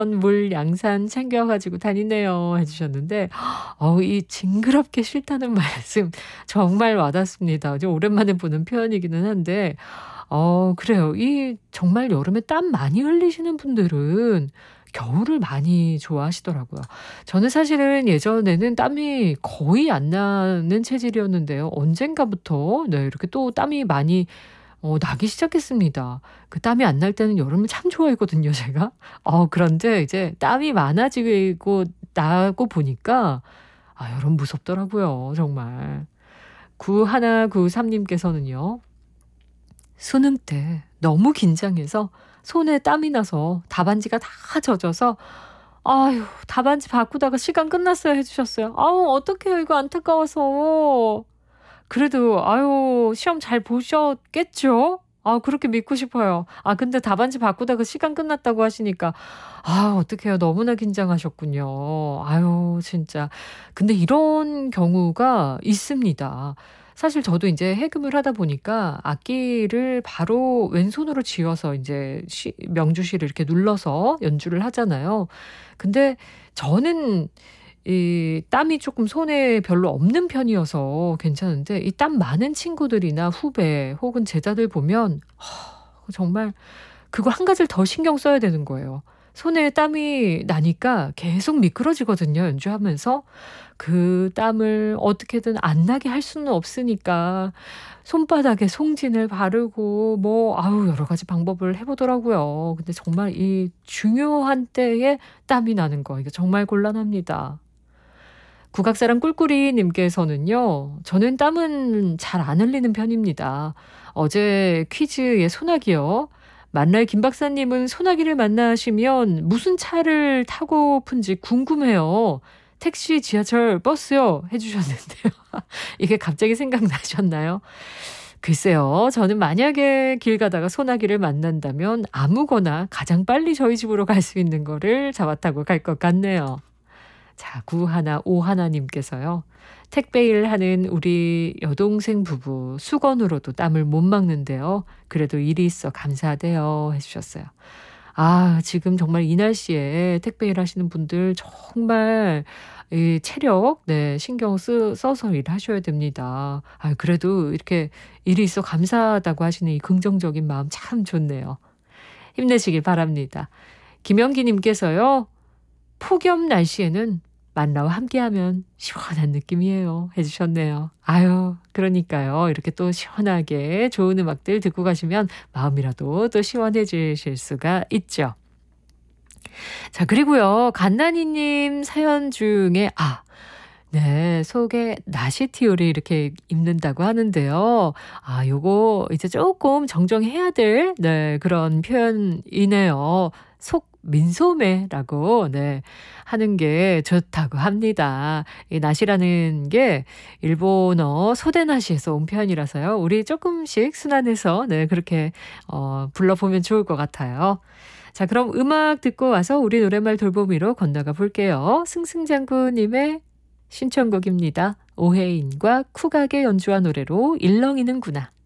물 양산 챙겨 가지고 다니네요." 해 주셨는데 이 징그럽게 싫다는 말씀 정말 와닿습니다. 좀 오랜만에 보는 표현이기는 한데 그래요. 이 정말 여름에 땀 많이 흘리시는 분들은 겨울을 많이 좋아하시더라고요. 저는 사실은 예전에는 땀이 거의 안 나는 체질이었는데요. 언젠가부터 이렇게 또 땀이 많이 나기 시작했습니다. 그 땀이 안 날 때는 여름을 참 좋아했거든요 제가. 그런데 이제 땀이 많아지고 나고 보니까 여름 무섭더라고요 정말. 9193 님께서는요. 수능 때 너무 긴장해서 손에 땀이 나서 답안지가 다 젖어서 "아유 답안지 바꾸다가 시간 끝났어요." 해 주셨어요. 아우 어떡해요 이거 안타까워서. 그래도 시험 잘 보셨겠죠? 그렇게 믿고 싶어요. 근데 답안지 바꾸다가 시간 끝났다고 하시니까 어떡해요. 너무나 긴장하셨군요. 진짜. 근데 이런 경우가 있습니다. 사실 저도 인제 해금을 하다 보니까 악기를 바로 왼손으로 쥐어서 인제 명주시를 이렇게 눌러서 연주를 하잖아요. 근데 저는 이 땀이 쪼끔 손에 별로 없는 편이어서 괜찮은데 이 땀 많은 친구들이나 후배 혹은 제자들 보면 정말 그거 한 가지를 더 신경 써야 되는 거예요. 손에 땀이 나니까 계속 미끄러지거든요, 연주하면서. 그 땀을 어떻게든 안 나게 할 수는 없으니까 손바닥에 송진을 바르고 여러 가지 방법을 해 보더라고요. 근데 정말 이 중요한 때에 땀이 나는 거 이거 정말 곤란합니다. 국악사랑 꿀꿀이 님께서는요. "저는 땀은 잘 안 흘리는 편입니다. 어제 퀴즈의 소나기요. 만날 김 박사님은 소나기를 만나시면 무슨 차를 타고픈지 궁금해요. 택시, 지하철, 버스요." 해 주셨는데요. 이게 갑자기 생각나셨나요? 글쎄요. 저는 만약에 길 가다가 소나기를 만난다면 아무거나 가장 빨리 저희 집으로 갈 수 있는 거를 잡아 타고 갈 것 같네요. 자 9151 님께서요. "택배 일하는 우리 여동생 부부 수건으로도 땀을 못 막는데요. 그래도 일이 있어 감사하대요." 해 주셨어요. 지금 정말 이 날씨에 택배 일하시는 분들 정말 이 체력 신경 써서 일하셔야 됩니다. 그래도 이렇게 일이 있어 감사하다고 하시는 이 긍정적인 마음 참 좋네요. 힘내시길 바랍니다. 김영기 님께서요. "폭염 날씨에는 만나와 함께하면 시원한 느낌이에요." 해 주셨네요. 그러니까요. 이렇게 또 시원하게 좋은 음악들 듣고 가시면 마음이라도 또 시원해지실 수가 있죠. 자 그리고요. 간나니 님 사연 중에 속에 나시티올이 이렇게 입는다고 하는데요. 요거 이제 쪼끔 정정해야 될 그런 표현이네요. 속 민소매라고 하는 게 좋다고 합니다. 이 나시라는 게 일본어 소대나시에서 온 표현이라서요. 우리 쪼끔씩 순환해서 그렇게 불러보면 좋을 것 같아요. 자 그럼 음악 듣고 와서 우리 노랫말 돌보미로 건너가 볼게요. 승승장구 님의 신청곡입니다. 오해인과 쿡악의 연주한 노래로 일렁이는구나.